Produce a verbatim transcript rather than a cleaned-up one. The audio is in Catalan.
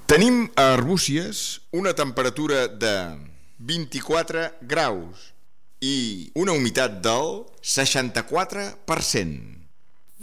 Tenim a Arbúcies una temperatura de vint-i-quatre graus i una humitat del seixanta-quatre per cent.